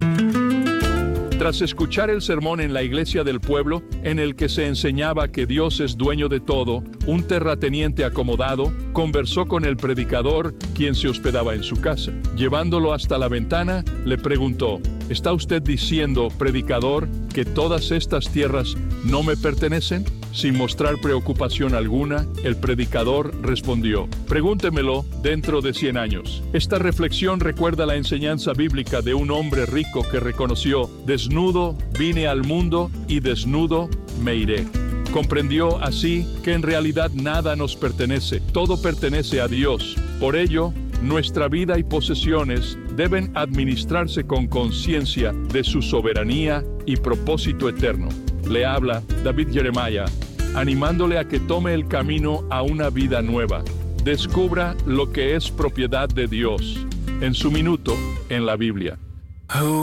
Tras escuchar el sermón en la iglesia del pueblo, en el que se enseñaba que Dios es dueño de todo, un terrateniente acomodado conversó con el predicador, quien se hospedaba en su casa. Llevándolo hasta la ventana, le preguntó: ¿Está usted diciendo, predicador, que todas estas tierras no me pertenecen? Sin mostrar preocupación alguna, el predicador respondió: pregúntemelo dentro de 100 años. Esta reflexión recuerda la enseñanza bíblica de un hombre rico que reconoció: desnudo vine al mundo y desnudo me iré. Comprendió así que en realidad nada nos pertenece, todo pertenece a Dios. Por ello, nuestra vida y posesiones deben administrarse con conciencia de su soberanía y propósito eterno. Le habla David Jeremiah, animándole a que tome el camino a una vida nueva. Descubra lo que es propiedad de Dios en su minuto en la Biblia.